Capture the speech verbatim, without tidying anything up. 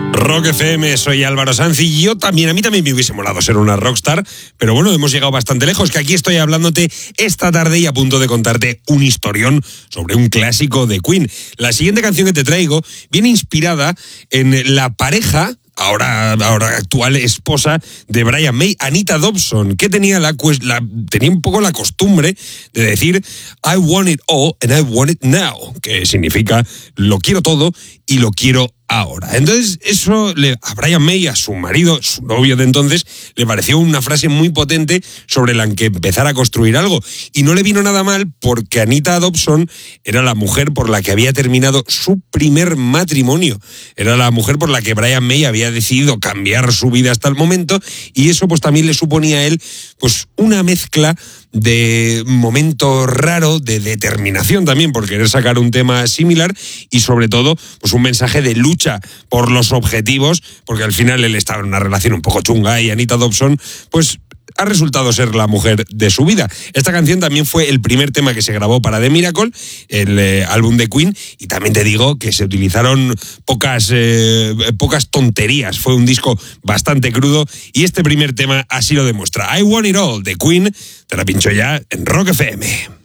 Rock F M, soy Álvaro Sanz y yo también, a mí también me hubiese molado ser una rockstar, pero bueno, hemos llegado bastante lejos, que aquí estoy hablándote esta tarde y a punto de contarte un historión sobre un clásico de Queen. La siguiente canción que te traigo viene inspirada en la pareja, ahora, ahora actual esposa de Brian May, Anita Dobson, que tenía, la, la, tenía un poco la costumbre de decir I want it all and I want it now, que significa lo quiero todo y lo quiero ahora. Entonces, eso le, a Brian May, a su marido, su novio de entonces, le pareció una frase muy potente sobre la que empezar a construir algo. Y no le vino nada mal porque Anita Dobson era la mujer por la que había terminado su primer matrimonio. Era la mujer por la que Brian May había decidido cambiar su vida hasta el momento, y eso pues también le suponía a él pues una mezcla de momento raro, de determinación también por querer sacar un tema similar, y sobre todo pues un mensaje de lucha por los objetivos, porque al final él estaba en una relación un poco chunga y Anita Dobson pues ha resultado ser la mujer de su vida. Esta canción también fue el primer tema que se grabó para The Miracle, el eh, álbum de Queen, y también te digo que se utilizaron pocas, eh, pocas tonterías. Fue un disco bastante crudo y este primer tema así lo demuestra. I Want It All de Queen, te la pincho ya en Rock F M.